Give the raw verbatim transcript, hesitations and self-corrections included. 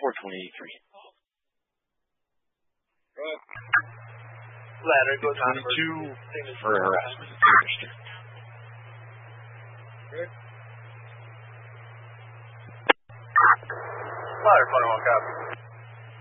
four twenty eighty-three. Right. Ladder goes on twenty-two for harassment. Register. Good. Ladder twenty-one copy.